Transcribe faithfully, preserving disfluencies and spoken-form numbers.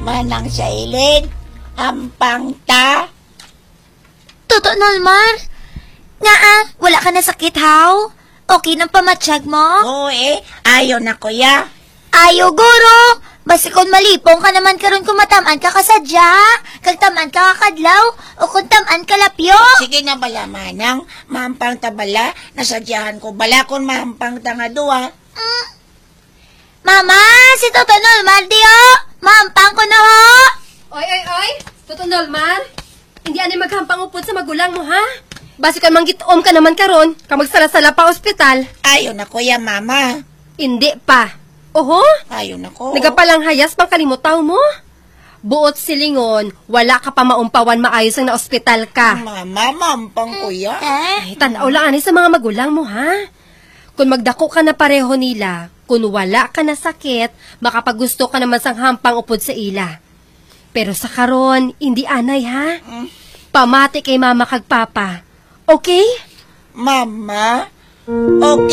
Manang Shailin, ampang ta. Totoo naman. Nga ah, wala ka na sakit, haw? Okay nang pamatsyag mo? Oo eh, ayaw na kuya. Ayo, guro. Basi kung malipong ka naman karon kung matamaan ka kasadya, kag tamaan ka kakadlaw, o kung tamaan ka lapyo. Sige na bala, Manang. Mahampang ta bala. Nasadyahan ko bala kung mahampang ta nga duwa. Mm. Mama, si Toto Normal di ho. Mahampang ko na ho. Oy, oy, oy. Toto Normal. Hindi ani maghampang upod sa magulang mo, ha? Basi ka manggitom ka naman karon, ka magsala-sala pa ospital. Ayaw na kuya, mama. Hindi pa. Oho? Ayaw na ko. Nagapalang hayas pang kalimutaw mo. Buot silingon, wala ka pa maumpawan maayos ang na-ospital ka. Mama, mahampang kuya. Ay, tanaw lang ani sa mga magulang mo, ha? Kung magdako ka na pareho nila, kung wala ka na sakit, makapagusto ka naman sang hampang upod sa ila. Pero sa karon, hindi anay, ha? Pamati kay mama kag papa. Okay? Mama? Okay.